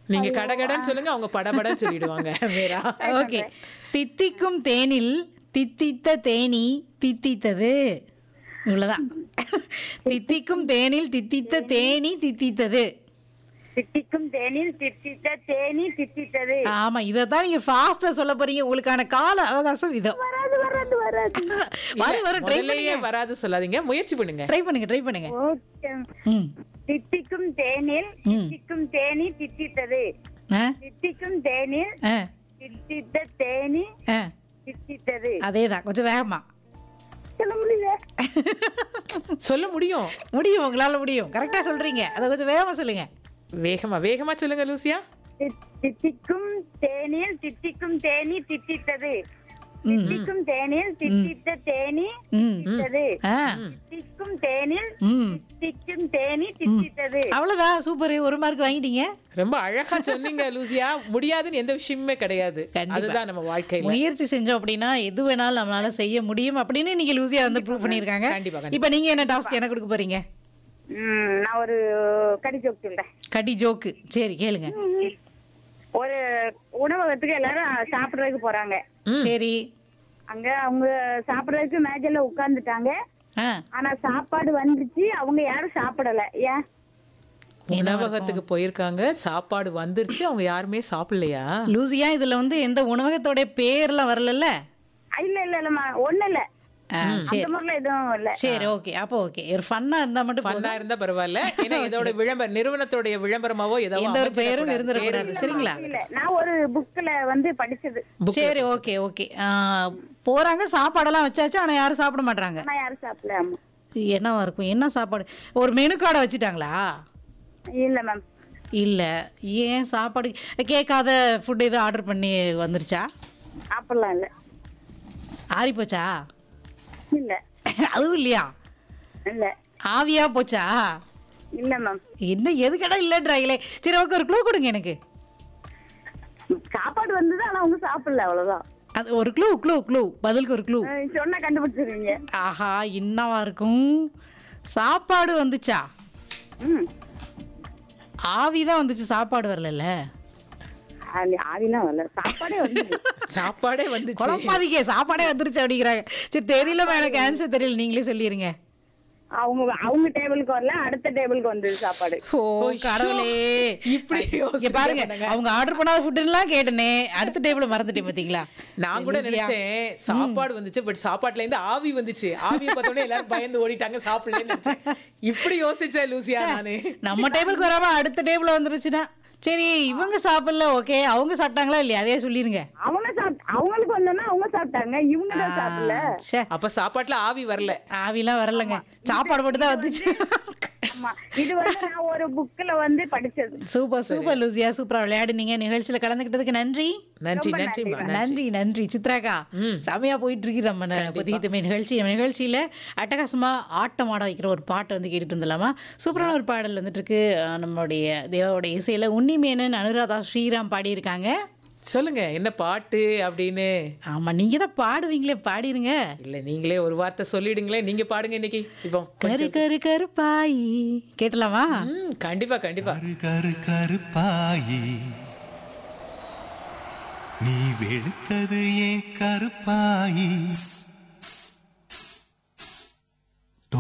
நீங்க ஐயோ, கடகடன்னு சொல்லுங்க, அவங்க படபடன்னு சொல்லிடுவாங்க மீரா. ஓகே. தித்திக்கும் தேனில் தித்தித்த தேனி தித்தித்தது. இவ்வளவுதான். தித்திக்கும் தேனில் தித்தித்த தேனி தித்தித்தது. தித்திக்கும் தேனில் தித்தித்த தேனி தித்தித்தது. ஆமா, இதத்தான் நீங்க ஃபாஸ்டா சொல்ல போறீங்க. உங்களுக்கான கால அவகாசம் இதோ. வராது வராது வராது. வரும் ட்ரை முதல்லயே பண்ணுங்க. வராது சொல்லாதீங்க, முயற்சி பண்ணுங்க. ட்ரை பண்ணுங்க, ட்ரை பண்ணுங்க. ஓகே. ம். தித்திக்கும் தேனில் தித்திக்கும் தேனி தித்தித்தது. ஆ, தித்திக்கும் தேனில் ஆ, தித்தித்த தேனி ஆ. தித்தித்தது. அதேதான், கொஞ்சம் வேகமா. சொல்ல முடியல. சொல்ல முடியும். முடியும், உங்களால முடியும். கரெக்டா சொல்றீங்க. அதை கொஞ்சம் வேகமா சொல்லுங்க. வேகமா வேகமா சொல்லுங்க லூசியா. தித்திக்கும் தேனில் தித்திக்கும் தேனி தித்தித்தது. தித்திக்கும் தேனில் தித்தித்த தேனி ம். தித்தித்தது. ஆ, தித்திக்கும் தேனில் ம். தித்திக்கும் தேனி தித்தித்தது. அவ்வளவுதான். சூப்பர். ஒரு மார்க் வாங்கிட்டீங்க. ரொம்ப அழகா சொன்னீங்க லூசியா. முடியாதுன்னு எந்த விஷயமுமே கிடையாது. கண்டிப்பா. அதுதான் நம்ம வாழ்க்கையில. முயற்சி செஞ்சோம் அப்படின்னா எது வேணாலும் நம்மளால செய்ய முடியும் அப்படின்னு இன்னைக்கு லூசியா வந்து ப்ரூவ் பண்ணிருக்காங்க. கண்டிப்பா, கண்டிப்பா. இப்போ நீங்க என்ன டாஸ்க் எனக்கு கொடுக்க போறீங்க? நான் ஒரு கடி ஜோக் சொல்றேன். கடி ஜோக்கு. சரி, கேளுங்க. ஒரு உணவகத்துக்கு எல்லாரும் சாப்பிடுறதுக்கு போறாங்க. சரி. அங்க அவங்க சாப்பிடுறதுக்கு மேஜைல உட்கார்ந்துட்டாங்க. ஆ, ஆனா சாப்பாடு வந்துச்சு, அவங்க யாரும் சாப்பிடல. ஏன்? உணவகத்துக்கு போயிருக்காங்க, சாப்பாடு வந்துருச்சு, அவங்க யாருமே சாப்பிடலையா? லூசியா இதுல வந்து எந்த உணவகத்தோட பேர்லாம் வரலல்ல? இல்ல இல்ல இல்லம்மா, ஒண்ணு இல்ல. ஆ, அந்த சரி மாதிரில எதுவும் இல்ல. சரி, ஓகே. அப்போ ஓகே. ஒரு ஃபன்னா இருந்தா மட்டும் ஃபன்னா போதும். இருந்தா பரவாயில்ல. ஏன்னா இதோட நிறுவனத்தோடைய விளம்பரமாவோ ஏதோ எந்த ஒரு பெயரும் இருந்துடக்கூடாது. சரிங்களா? இல்ல, நான் ஒரு புக்ல வந்து படிச்சது. சரி, ஓகே ஓகே. போறாங்க, சாப்பாடெல்லாம் வச்சாச்சு, ஆனா யாரும் சாப்பிட மாட்டாங்க. நான் யாரும் சாப்பிடல. ஆமா. என்னவா இருக்கும்? என்ன சாப்பாடு? ஒரு மெனு கார்டை வச்சுட்டாங்களா? இல்ல மேம். இல்ல. ஏன் சாப்பாடு கேட்காத ஃபுட் எதுவும் ஆர்டர் பண்ணி வந்துருச்சா? அப்படிலாம் இல்ல. ஆறி போச்சா? இல்ல அதுவும் இல்லையா? இல்ல ஆவியா போச்சா? இல்ல மேம். என்ன எது கடை இல்லைன்றாங்களே. சரி, ஓகே. ஒரு க்ளூ கொடுங்க எனக்கு. சாப்பாடு வந்தது, ஆனா அவங்க சாப்பிடல, அவ்வளவுதான். அது ஒரு க்ளூ க்ளூ க்ளூ பதிலுக்கு ஒரு க்ளூ. சொன்னா கண்டுபிடிச்சிருவீங்க. ஆஹா, என்னவா இருக்கும்? சாப்பாடு வந்துச்சா? ம். ஆவிதான் வந்துச்சு, சாப்பாடு வரல. ஆவிலாம் வரல, சாப்பாடே வந்து. சாப்பாடே வந்துச்சு. குழப்பாதீங்க, சாப்பாடே வந்துருச்சு அப்படிங்கிறாங்க. சரி, தெரியல, எனக்கு ஆன்சர் தெரியல, நீங்களே சொல்லிருங்க. அவங்க டேபிளுக்கு வரல, அடுத்த டேபிளுக்கு வந்தது சாப்பாடு. ஓ கடவுளே. இப்படி இங்க பாருங்க, அவங்க ஆர்டர் பண்ணாத ஃபுட் எல்லாம் கேட்டனே, அடுத்த டேபிள் மறந்துட்டேன் பாத்தீங்களா? நான் கூட நினைச்சேன் சாப்பாடு வந்துச்சு, பட் சாப்பாட்டுல இருந்து ஆவி வந்துச்சு. ஆவியை பார்த்தோன்னே எல்லாரும் பயந்து ஓடிட்டாங்க, சாப்பிடலன்னு நினைச்சேன். இப்படி யோசிச்சேன் லூசியா நானு. நம்ம டேபிளுக்கு வராம அடுத்த டேபிள் வந்துருச்சுன்னா சரி, இவங்க சாப்பிடல, ஓகே. அவங்க சாப்பிட்டாங்களா இல்லையா? அதே சொல்லிருங்க. அவங்களுக்கு வந்தோன்னா அவங்க சாப்பிட்டாங்க, இவங்க தான் சாப்பிடல. ச்சே, அப்ப சாப்பாட்டுல ஆவி வரல. ஆவிலாம் வரலங்க, சாப்பாடு மட்டும் தான் வந்துச்சு. ஆமா, இது வந்து நான் ஒரு புக்ல வந்து படிச்சது. சூப்பர் சூப்பர் லூசியா, சூப்பரா விளையாடுனீங்க. நிகழ்ச்சியில கலந்துக்கிட்டதுக்கு நன்றி. நன்றி நன்றி நன்றி நன்றி சித்ராக்கா. செமையா போயிட்டு இருக்கு நம்ம புதிய நிகழ்ச்சி. நம்ம நிகழ்ச்சியில அட்டகாசமா ஆட்டம் ஆட வைக்கிற ஒரு பாட்டை வந்து கேட்டுட்டு வந்துடலாமா? சூப்பரான ஒரு பாடல் வந்துட்டு இருக்கு. நம்மளுடைய தேவாவோட இசையில உன்னிமேனன், அனுராதா ஸ்ரீராம் பாடியிருக்காங்க. சொல்லுங்க என்ன பாட்டு அப்படின்னு. ஆமா, நீங்க தான் பாடுவீங்களே, பாடிருங்க. இல்ல, நீங்களே ஒரு வார்த்தை சொல்லிடுங்களே. நீங்க பாடுங்க இன்னைக்கு. இப்போ கரு கரு கருப்பாயி கேட்டலாமா? கண்டிப்பா கண்டிப்பா. கரு கரு கருப்பாயி நீ வெளுத்தது ஏன் கருப்பாயி?